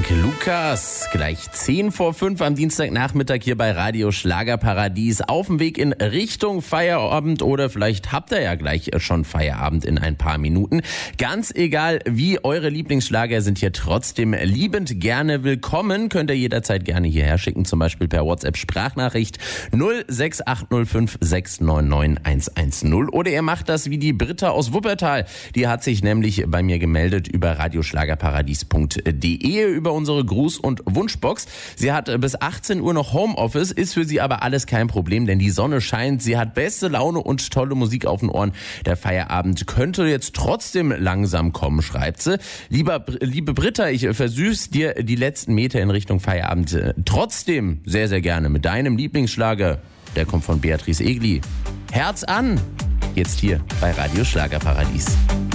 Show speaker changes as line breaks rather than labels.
Dank, Lukas. Gleich 10:05 am Dienstagnachmittag hier bei Radio Schlagerparadies. Auf dem Weg in Richtung Feierabend oder vielleicht habt ihr ja gleich schon Feierabend in ein paar Minuten. Ganz egal wie, eure Lieblingsschlager sind hier trotzdem liebend gerne willkommen. Könnt ihr jederzeit gerne hierher schicken, zum Beispiel per WhatsApp-Sprachnachricht 06805 699 110. Oder ihr macht das wie die Britta aus Wuppertal. Die hat sich nämlich bei mir gemeldet über radioschlagerparadies.de über unsere Gruß- und Wunschbox. Sie hat bis 18 Uhr noch Homeoffice, ist für sie aber alles kein Problem, denn die Sonne scheint. Sie hat beste Laune und tolle Musik auf den Ohren. Der Feierabend könnte jetzt trotzdem langsam kommen, schreibt sie. Liebe Britta, ich versüß dir die letzten Meter in Richtung Feierabend trotzdem sehr, sehr gerne mit deinem Lieblingsschlager. Der kommt von Beatrice Egli. Herz an! Jetzt hier bei Radio Schlagerparadies.